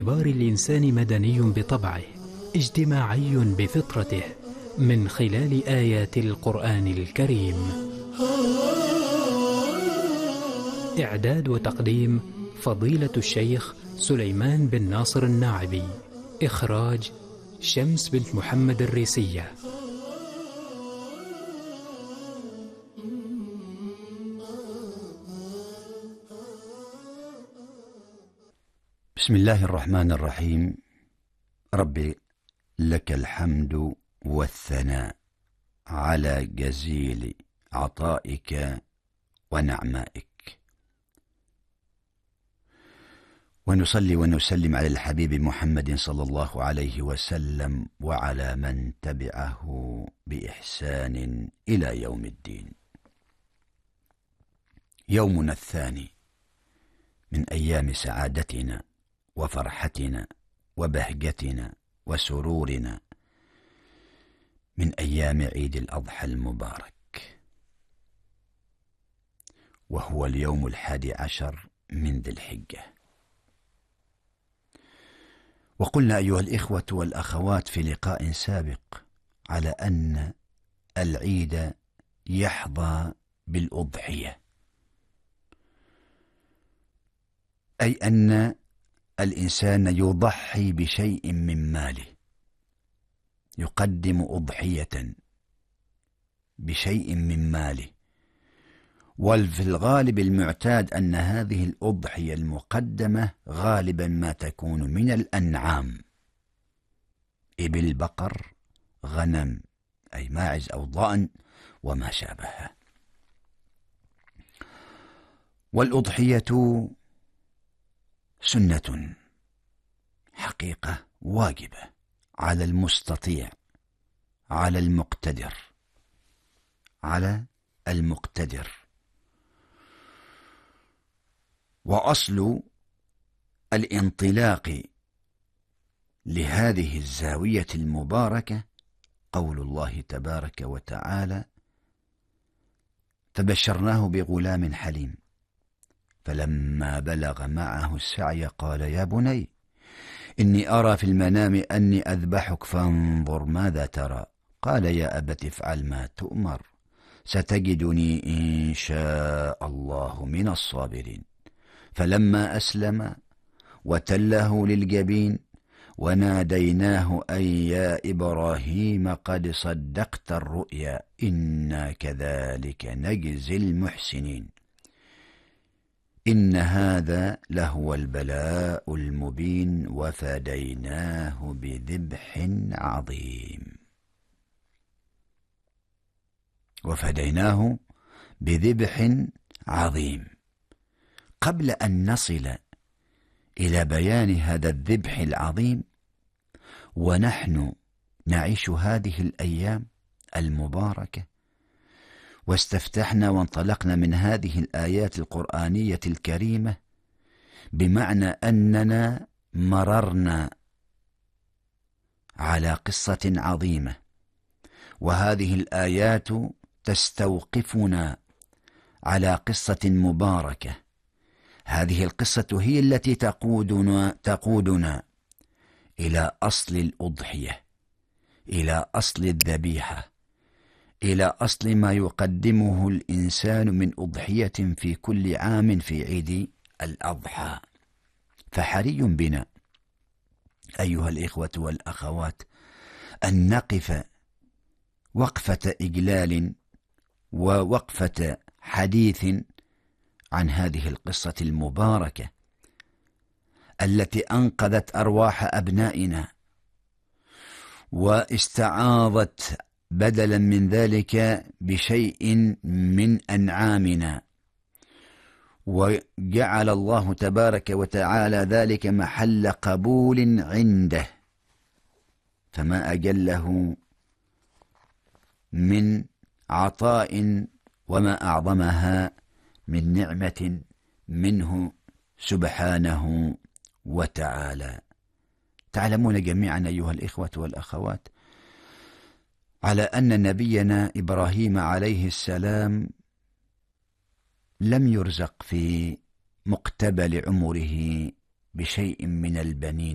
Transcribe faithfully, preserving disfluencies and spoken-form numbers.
اعتبار الإنسان مدني بطبعه، اجتماعي بفطرته، من خلال آيات القرآن الكريم. إعداد وتقديم فضيلة الشيخ سليمان بن ناصر الناعبي. إخراج شمس بنت محمد الريسية. بسم الله الرحمن الرحيم. ربي لك الحمد والثناء على جزيل عطائك ونعمائك، ونصلي ونسلم على الحبيب محمد صلى الله عليه وسلم وعلى من تبعه بإحسان إلى يوم الدين. يومنا الثاني من أيام سعادتنا وفرحتنا وبهجتنا وسرورنا، من أيام عيد الأضحى المبارك، وهو اليوم الحادي عشر من ذي الحجة. وقلنا أيها الإخوة والأخوات في لقاء سابق على أن العيد يحظى بالأضحية، أي أن الإنسان يضحي بشيء من ماله، يقدم أضحية بشيء من ماله. وفي الغالب المعتاد أن هذه الأضحية المقدمة غالبا ما تكون من الأنعام، إبل، بقر، غنم، أي ماعز أو ضأن وما شابهها. والأضحية سنة حقيقة واجبة على المستطيع، على المقتدر، على المقتدر. وأصل الانطلاق لهذه الزاوية المباركة قول الله تبارك وتعالى: فبشرناه بغلام حليم فلما بلغ معه السعي قال يا بني إني أرى في المنام أني أذبحك فانظر ماذا ترى. قال يا أبت افعل ما تؤمر ستجدني إن شاء الله من الصابرين. فلما أسلم وتله للجبين وناديناه أن يا إبراهيم قد صدقت الرؤيا إنا كذلك نجزي المحسنين إن هذا لهو البلاء المبين وفديناه بذبح عظيم وفديناه بذبح عظيم. قبل أن نصل إلى بيان هذا الذبح العظيم، ونحن نعيش هذه الأيام المباركة، واستفتحنا وانطلقنا من هذه الآيات القرآنية الكريمة، بمعنى أننا مررنا على قصة عظيمة، وهذه الآيات تستوقفنا على قصة مباركة. هذه القصة هي التي تقودنا تقودنا إلى أصل الأضحية، إلى أصل الذبيحة، إلى أصل ما يقدمه الإنسان من أضحية في كل عام في عيد الأضحى. فحري بنا أيها الإخوة والأخوات أن نقف وقفة إجلال ووقفة حديث عن هذه القصة المباركة التي أنقذت أرواح أبنائنا، واستعاضت بدلا من ذلك بشيء من أنعامنا، وجعل الله تبارك وتعالى ذلك محل قبول عنده. فما أجله من عطاء وما أعظمها من نعمة منه سبحانه وتعالى. تعلمون جميعا أيها الإخوة والأخوات على أن نبينا إبراهيم عليه السلام لم يرزق في مقتبل عمره بشيء من البنين